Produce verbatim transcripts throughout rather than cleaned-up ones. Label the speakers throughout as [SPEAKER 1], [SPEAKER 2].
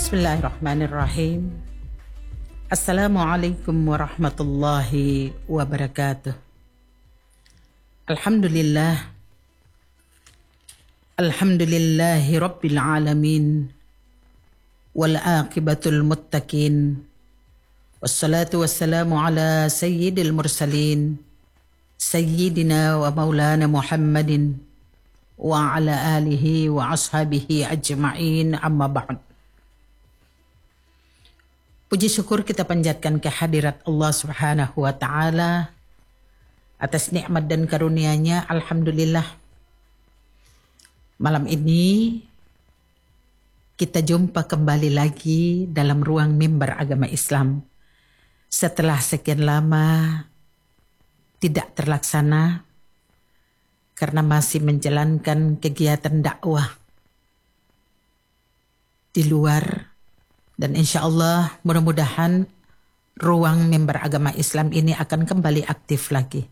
[SPEAKER 1] Bismillahirrahmanirrahim. Assalamualaikum warahmatullahi wabarakatuh. Alhamdulillah. Alhamdulillahi rabbil alamin. Wal aqibatul muttaqin. Wassalatu wassalamu ala sayyidil mursalin. Sayyidina wa maulana Muhammadin. Wa ala alihi wa ashabihi ajma'in, amma ba'd. Puji syukur kita panjatkan kehadirat Allah Subhanahu wa Ta'ala atas nikmat dan karunia-Nya. Alhamdulillah, malam ini kita jumpa kembali lagi dalam ruang mimbar agama Islam setelah sekian lama tidak terlaksana karena masih menjalankan kegiatan dakwah di luar. Dan insya Allah mudah-mudahan ruang mimbar agama Islam ini akan kembali aktif lagi.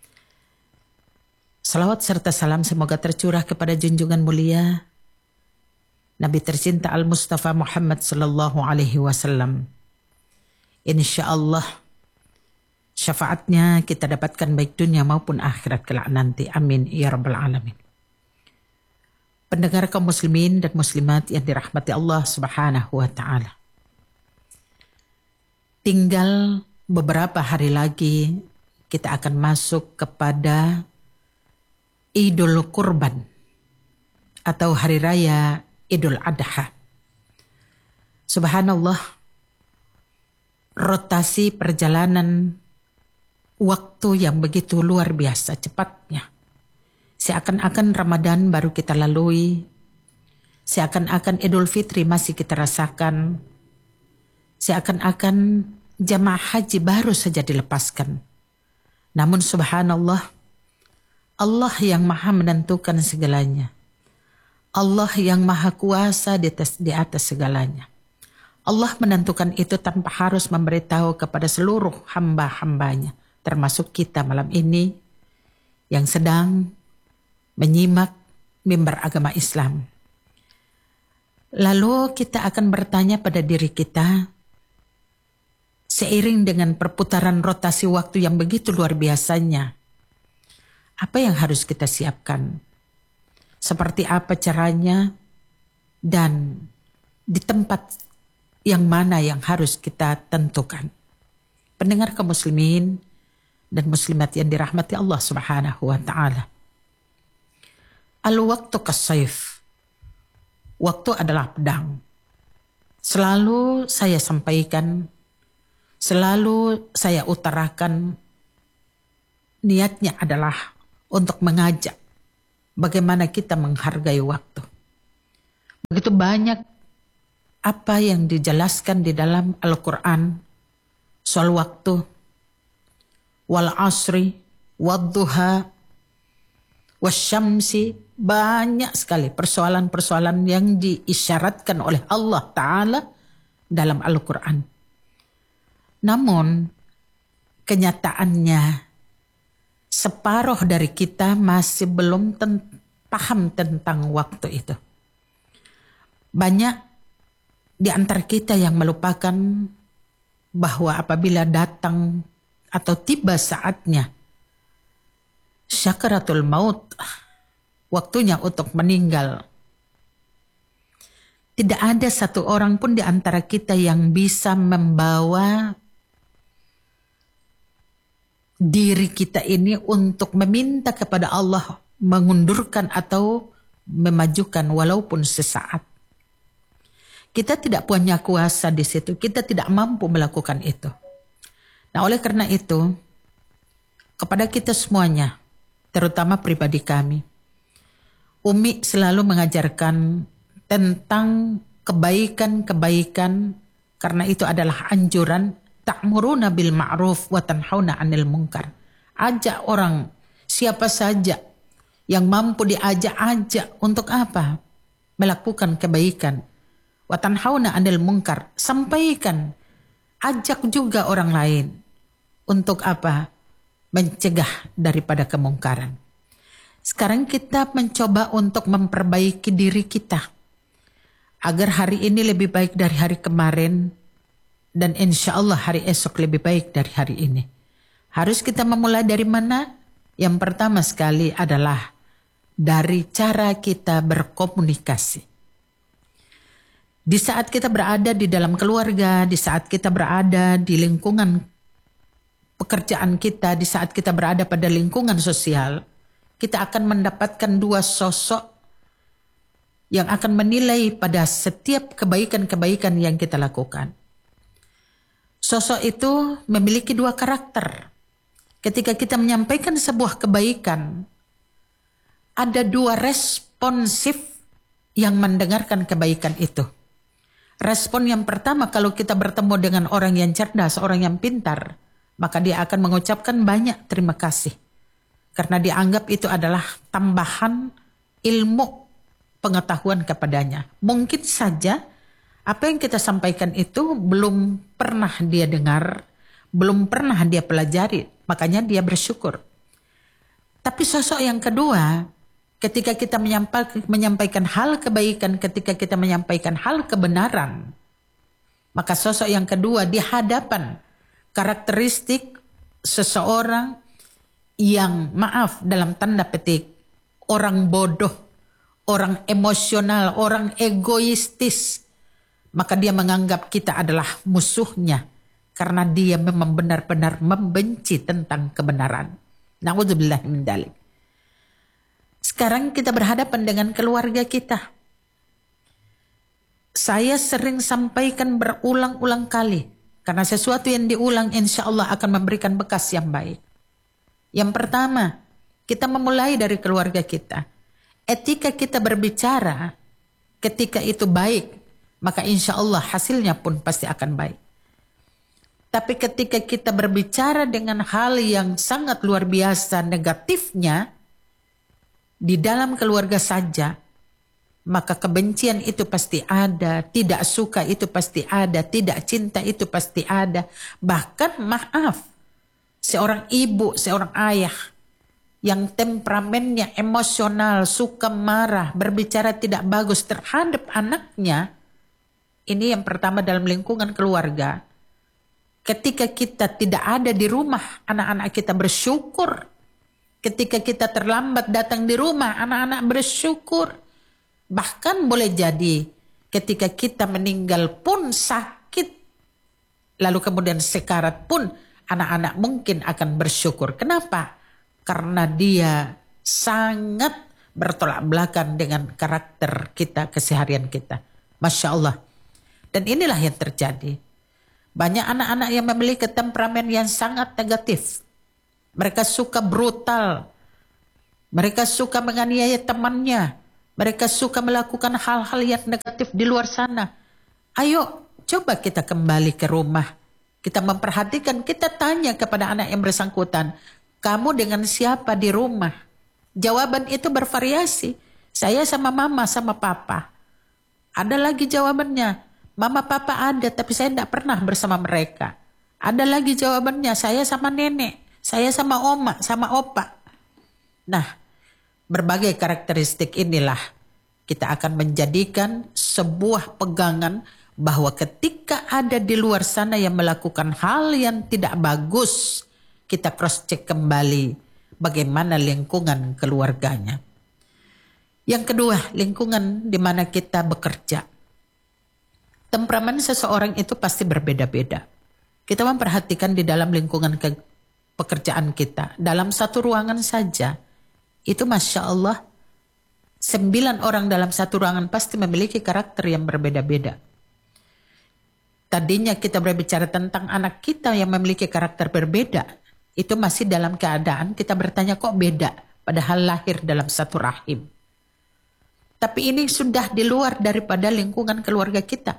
[SPEAKER 1] Salawat serta salam semoga tercurah kepada junjungan mulia Nabi tercinta Al-Mustafa Muhammad sallallahu alaihi wasallam. Insya Allah syafaatnya kita dapatkan baik dunia maupun akhirat kelak nanti. Amin ya rabbal alamin. Pendengar kaum muslimin dan muslimat yang dirahmati Allah Subhanahu wa Ta'ala. Tinggal beberapa hari lagi kita akan masuk kepada Idul Kurban atau Hari Raya Idul Adha. Subhanallah, rotasi perjalanan waktu yang begitu luar biasa cepatnya. Seakan-akan Ramadan baru kita lalui, seakan-akan Idul Fitri masih kita rasakan, seakan-akan jamaah haji baru saja dilepaskan. Namun subhanallah, Allah yang maha menentukan segalanya. Allah yang maha kuasa di atas, di atas segalanya. Allah menentukan itu tanpa harus memberitahu kepada seluruh hamba-hambanya, termasuk kita malam ini yang sedang menyimak mimbar agama Islam. Lalu kita akan bertanya pada diri kita, seiring dengan perputaran rotasi waktu yang begitu luar biasanya, apa yang harus kita siapkan? Seperti apa caranya? Dan di tempat yang mana yang harus kita tentukan? Pendengar kaum muslimin dan muslimat yang dirahmati Allah Subhanahu wa Ta'ala. Al-waktu kas-sayf. Waktu adalah pedang. Selalu saya sampaikan, selalu saya utarakan, niatnya adalah untuk mengajak bagaimana kita menghargai waktu. Begitu banyak apa yang dijelaskan di dalam Al-Quran soal waktu. Wal asri, wad duha, wasyamsi. Banyak sekali persoalan-persoalan yang diisyaratkan oleh Allah Ta'ala dalam Al-Quran. Namun kenyataannya separuh dari kita masih belum ten- paham tentang waktu itu. Banyak di antara kita yang melupakan bahwa apabila datang atau tiba saatnya syakaratul maut, waktunya untuk meninggal, tidak ada satu orang pun di antara kita yang bisa membawa diri kita ini untuk meminta kepada Allah mengundurkan atau memajukan walaupun sesaat. Kita tidak punya kuasa di situ, kita tidak mampu melakukan itu. Nah, oleh karena itu, kepada kita semuanya, terutama pribadi kami, Umi selalu mengajarkan tentang kebaikan-kebaikan, karena itu adalah anjuran ta'muruna bil ma'ruf wa tanhauna 'anil munkar. Ajak orang, siapa saja yang mampu diajak, ajak untuk apa? Melakukan kebaikan. Wa tanhauna 'anil munkar, sampaikan, ajak juga orang lain untuk apa? Mencegah daripada kemungkaran. Sekarang kita mencoba untuk memperbaiki diri kita. agar hari ini lebih baik dari hari kemarin, dan insya Allah hari esok lebih baik dari hari ini. Harus kita memulai dari mana? Yang pertama sekali adalah dari cara kita berkomunikasi. Di saat kita berada di dalam keluarga, di saat kita berada di lingkungan pekerjaan kita, di saat kita berada pada lingkungan sosial, kita akan mendapatkan dua sosok yang akan menilai pada setiap kebaikan-kebaikan yang kita lakukan. Sosok itu memiliki dua karakter. Ketika kita menyampaikan sebuah kebaikan, ada dua responsif yang mendengarkan kebaikan itu. Respon yang pertama, kalau kita bertemu dengan orang yang cerdas, orang yang pintar, maka dia akan mengucapkan banyak terima kasih. Karena dianggap itu adalah tambahan ilmu pengetahuan kepadanya. Mungkin saja apa yang kita sampaikan itu belum pernah dia dengar, belum pernah dia pelajari, makanya dia bersyukur. Tapi sosok yang kedua, ketika kita menyampaikan hal kebaikan, ketika kita menyampaikan hal kebenaran, maka sosok yang kedua di hadapan karakteristik seseorang yang, maaf dalam tanda petik, orang bodoh, orang emosional, orang egoistis, maka dia menganggap kita adalah musuhnya karena dia memang benar-benar membenci tentang kebenaran. Na'udzubillah min dzalik. Sekarang kita berhadapan dengan keluarga kita. Saya sering sampaikan berulang-ulang kali, karena sesuatu yang diulang insya Allah akan memberikan bekas yang baik. Yang pertama, kita memulai dari keluarga kita. Etika kita berbicara, ketika itu baik, maka insya Allah hasilnya pun pasti akan baik. Tapi ketika kita berbicara dengan hal yang sangat luar biasa negatifnya, di dalam keluarga saja, maka kebencian itu pasti ada, tidak suka itu pasti ada, tidak cinta itu pasti ada. Bahkan maaf, seorang ibu, seorang ayah yang temperamennya emosional, suka marah, berbicara tidak bagus terhadap anaknya, ini yang pertama dalam lingkungan keluarga. Ketika kita tidak ada di rumah, anak-anak kita bersyukur. Ketika kita terlambat datang di rumah, anak-anak bersyukur. Bahkan boleh jadi ketika kita meninggal pun sakit, lalu kemudian sekarat pun anak-anak mungkin akan bersyukur. Kenapa? Karena dia sangat bertolak belakang dengan karakter kita, keseharian kita. Masya Allah. Dan inilah yang terjadi. Banyak anak-anak yang memiliki temperamen yang sangat negatif. Mereka suka brutal. Mereka suka menganiaya temannya. Mereka suka melakukan hal-hal yang negatif di luar sana. Ayo, coba kita kembali ke rumah. Kita memperhatikan, kita tanya kepada anak yang bersangkutan, kamu dengan siapa di rumah? Jawaban itu bervariasi. Saya sama mama, sama papa. Ada lagi jawabannya, mama papa ada tapi saya tidak pernah bersama mereka. Ada lagi jawabannya, saya sama nenek, saya sama oma, sama opa. Nah, berbagai karakteristik inilah kita akan menjadikan sebuah pegangan bahwa ketika ada di luar sana yang melakukan hal yang tidak bagus, kita cross check kembali bagaimana lingkungan keluarganya. Yang kedua, lingkungan di mana kita bekerja. Temperamen seseorang itu pasti berbeda-beda. Kita memperhatikan di dalam lingkungan ke pekerjaan kita, dalam satu ruangan saja, itu Masya Allah, sembilan orang dalam satu ruangan pasti memiliki karakter yang berbeda-beda. Tadinya kita berbicara tentang anak kita yang memiliki karakter berbeda, itu masih dalam keadaan kita bertanya kok beda, padahal lahir dalam satu rahim. Tapi ini sudah di luar daripada lingkungan keluarga kita.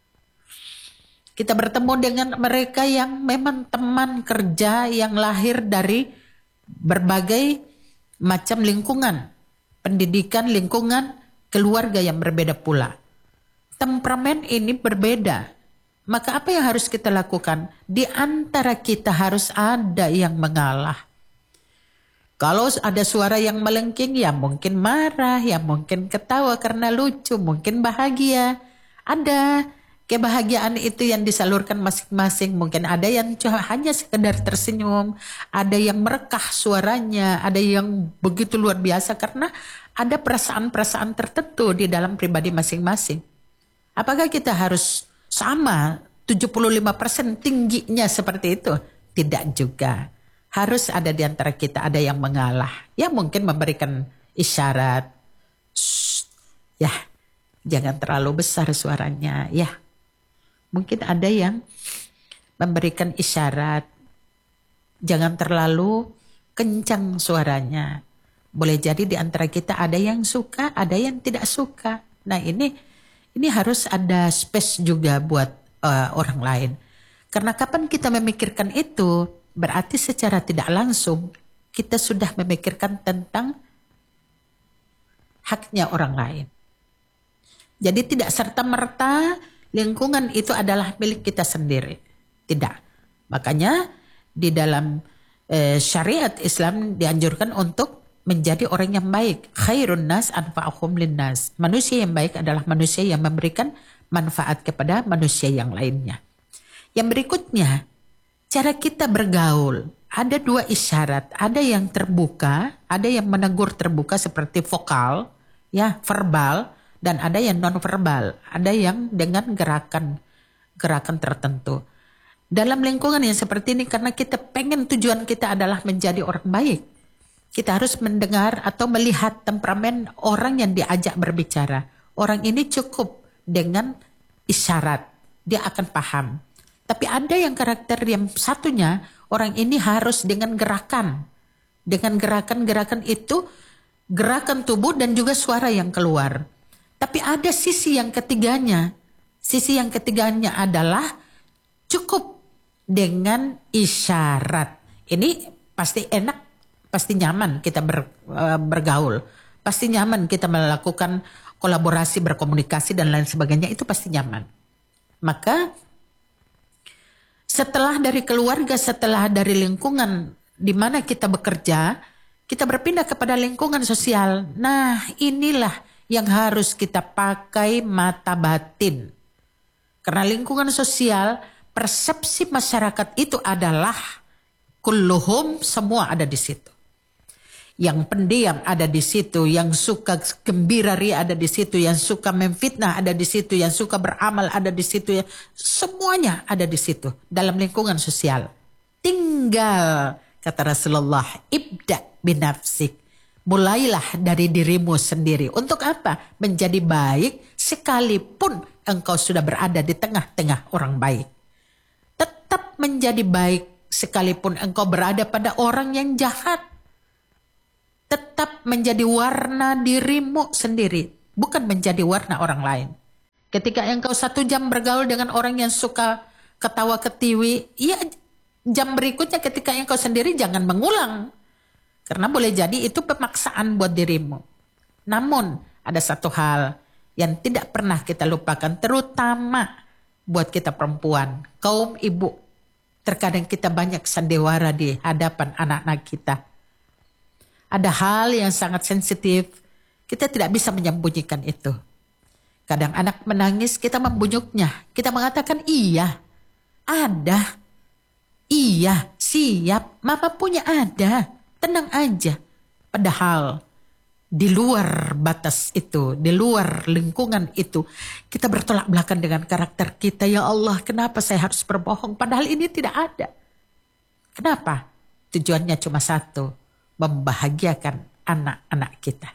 [SPEAKER 1] Kita bertemu dengan mereka yang memang teman kerja yang lahir dari berbagai macam lingkungan, pendidikan, lingkungan, keluarga yang berbeda pula. Temperamen ini berbeda. Maka apa yang harus kita lakukan? Di antara kita harus ada yang mengalah. Kalau ada suara yang melengking, ya mungkin marah, ya mungkin ketawa karena lucu, mungkin bahagia. Ada kebahagiaan itu yang disalurkan masing-masing. Mungkin ada yang cuma hanya sekedar tersenyum, ada yang merekah suaranya, ada yang begitu luar biasa karena ada perasaan-perasaan tertentu di dalam pribadi masing-masing. Apakah kita harus sama tujuh puluh lima persen tingginya seperti itu? Tidak juga. Harus ada di antara kita ada yang mengalah. Ya mungkin memberikan isyarat. Shh, ya jangan terlalu besar suaranya. Ya mungkin ada yang memberikan isyarat. Jangan terlalu kencang suaranya. Boleh jadi di antara kita ada yang suka, ada yang tidak suka. Nah ini ini harus ada space juga buat uh, orang lain. Karena kapan kita memikirkan itu, berarti secara tidak langsung kita sudah memikirkan tentang haknya orang lain. Jadi tidak serta-merta lingkungan itu adalah milik kita sendiri. Tidak. Makanya di dalam eh, syariat Islam dianjurkan untuk menjadi orang yang baik. Khairun nas anfa'uhum linnas. Manusia yang baik adalah manusia yang memberikan manfaat kepada manusia yang lainnya. Yang berikutnya, cara kita bergaul. Ada dua isyarat, ada yang terbuka, ada yang menegur terbuka seperti vokal, ya verbal, dan ada yang non verbal, ada yang dengan gerakan gerakan tertentu. Dalam lingkungan yang seperti ini, karena kita pengen tujuan kita adalah menjadi orang baik, kita harus mendengar atau melihat temperamen orang yang diajak berbicara. Orang ini cukup dengan isyarat, dia akan paham. Tapi ada yang karakter yang satunya, orang ini harus dengan gerakan. Dengan gerakan-gerakan itu, gerakan tubuh dan juga suara yang keluar. Tapi ada sisi yang ketiganya. Sisi yang ketiganya adalah cukup dengan isyarat. Ini pasti enak, pasti nyaman kita ber, uh, bergaul. Pasti nyaman kita melakukan kolaborasi, berkomunikasi dan lain sebagainya. Itu pasti nyaman. Maka setelah dari keluarga, setelah dari lingkungan di mana kita bekerja, kita berpindah kepada lingkungan sosial. Nah, inilah yang harus kita pakai mata batin. Karena lingkungan sosial, persepsi masyarakat itu adalah kulluhum, semua ada di situ. Yang pendiam ada di situ, yang suka gembira ria ada di situ, yang suka memfitnah ada di situ, yang suka beramal ada di situ, ya. Semuanya ada di situ dalam lingkungan sosial. Tinggal kata Rasulullah, ibda binafsik. Mulailah dari dirimu sendiri. Untuk apa? Menjadi baik sekalipun engkau sudah berada di tengah-tengah orang baik. Tetap menjadi baik sekalipun engkau berada pada orang yang jahat. Tetap menjadi warna dirimu sendiri, bukan menjadi warna orang lain. Ketika engkau satu jam bergaul dengan orang yang suka ketawa ketiwi, ya jam berikutnya ketika engkau sendiri jangan mengulang. Karena boleh jadi itu pemaksaan buat dirimu. Namun ada satu hal yang tidak pernah kita lupakan, terutama buat kita perempuan, kaum ibu. Terkadang kita banyak sandiwara di hadapan anak-anak kita. Ada hal yang sangat sensitif, kita tidak bisa menyembunyikan itu. Kadang anak menangis, kita membunyuknya. Kita mengatakan iya, ada, iya, siap, mama punya ada, tenang aja. Padahal di luar batas itu, di luar lingkungan itu, kita bertolak belakang dengan karakter kita. Ya Allah, kenapa saya harus berbohong? Padahal ini tidak ada. Kenapa? Tujuannya cuma satu, membahagiakan anak-anak kita.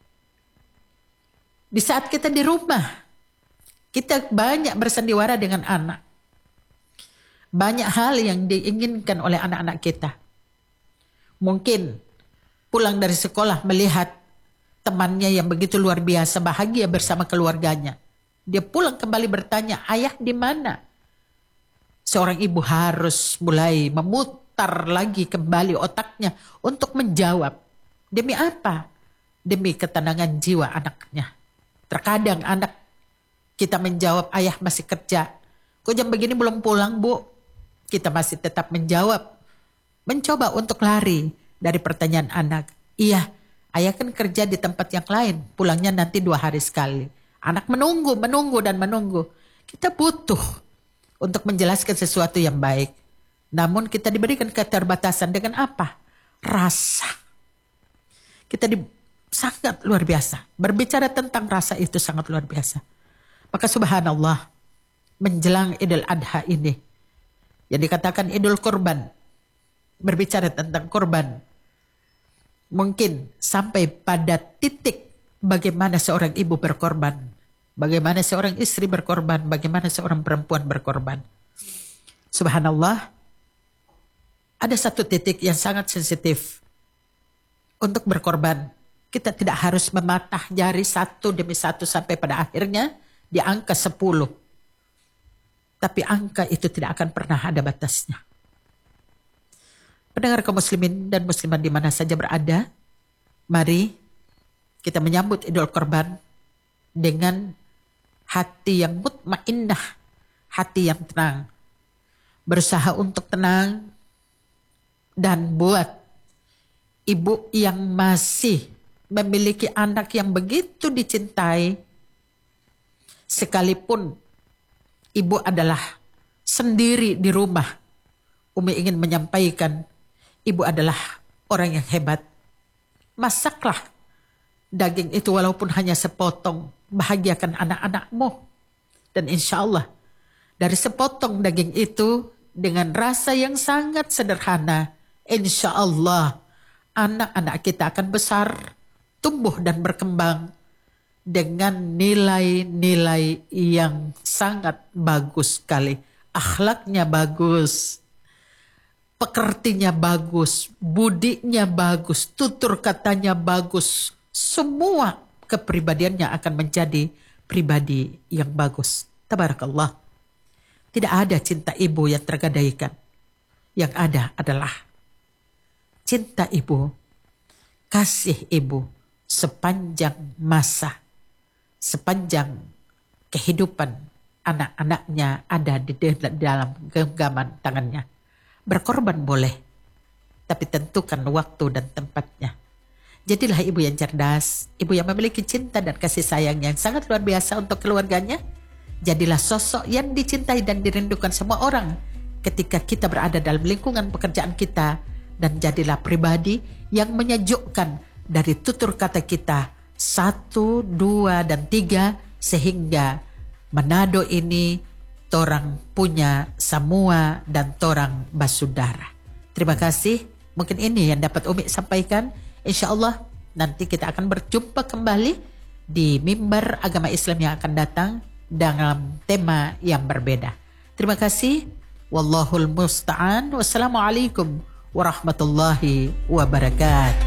[SPEAKER 1] Di saat kita di rumah, kita banyak bersandiwara dengan anak. Banyak hal yang diinginkan oleh anak-anak kita. Mungkin pulang dari sekolah melihat temannya yang begitu luar biasa bahagia bersama keluarganya. Dia pulang kembali bertanya, ayah di mana? Seorang ibu harus mulai memutar lagi kembali otaknya untuk menjawab. Demi apa? Demi ketenangan jiwa anaknya. Terkadang anak kita menjawab, ayah masih kerja. Kok jam begini belum pulang, Bu? Kita masih tetap menjawab. Mencoba untuk lari dari pertanyaan anak. Iya, ayah kan kerja di tempat yang lain. Pulangnya nanti dua hari sekali. Anak menunggu, menunggu dan menunggu. Kita butuh untuk menjelaskan sesuatu yang baik. Namun kita diberikan keterbatasan dengan apa? Rasa. Kita di, sangat luar biasa. Berbicara tentang rasa itu sangat luar biasa. Maka subhanallah, menjelang Idul Adha ini, yang dikatakan Idul Kurban, berbicara tentang kurban, mungkin sampai pada titik bagaimana seorang ibu berkorban, bagaimana seorang istri berkorban, bagaimana seorang perempuan berkorban. Subhanallah, ada satu titik yang sangat sensitif untuk berkorban. Kita tidak harus mematah jari satu demi satu sampai pada akhirnya di angka sepuluh. Tapi angka itu tidak akan pernah ada batasnya. Pendengar kaum muslimin dan muslimat di mana saja berada, mari kita menyambut Idul Kurban dengan hati yang mutmainnah, hati yang tenang. Berusaha untuk tenang dan buat ibu yang masih memiliki anak yang begitu dicintai, sekalipun ibu adalah sendiri di rumah, Umi ingin menyampaikan, ibu adalah orang yang hebat. Masaklah daging itu walaupun hanya sepotong, bahagiakan anak-anakmu. Dan insya Allah dari sepotong daging itu dengan rasa yang sangat sederhana, insya Allah anak-anak kita akan besar, tumbuh dan berkembang dengan nilai-nilai yang sangat bagus sekali. Akhlaknya bagus, pekertinya bagus, budinya bagus, tutur katanya bagus. Semua kepribadiannya akan menjadi pribadi yang bagus. Tabarakallah. Tidak ada cinta ibu yang tergadaikan. Yang ada adalah cinta ibu, kasih ibu sepanjang masa, sepanjang kehidupan anak-anaknya ada di dalam genggaman tangannya. Berkorban boleh, tapi tentukan waktu dan tempatnya. Jadilah ibu yang cerdas, ibu yang memiliki cinta dan kasih sayang yang sangat luar biasa untuk keluarganya. Jadilah sosok yang dicintai dan dirindukan semua orang ketika kita berada dalam lingkungan pekerjaan kita. Dan jadilah pribadi yang menyejukkan dari tutur kata kita satu, dua, dan tiga, sehingga Manado ini torang punya semua dan torang basudara. Terima kasih. Mungkin ini yang dapat Umi sampaikan. Insya Allah nanti kita akan berjumpa kembali di mimbar agama Islam yang akan datang dalam tema yang berbeda. Terima kasih. Wallahul musta'an. Wassalamualaikum warahmatullahi wabarakatuh.